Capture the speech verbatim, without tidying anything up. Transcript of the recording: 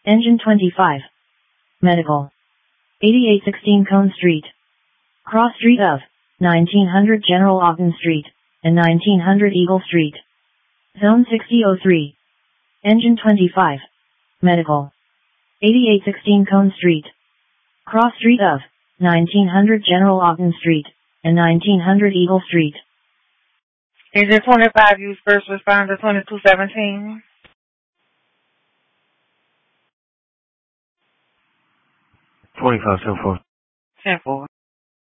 Engine twenty-five. Medical. eighty-eight sixteen Cone Street. Cross Street of nineteen hundred General Ogden Street and nineteen hundred Eagle Street. Zone sixty oh three. Engine twenty-five. Medical. eighty-eight sixteen Cone Street. Cross Street of nineteen hundred General Ogden Street and nineteen hundred Eagle Street. Engine twenty-five, use first responder twenty-two seventeen. twenty-five ten four. ten four.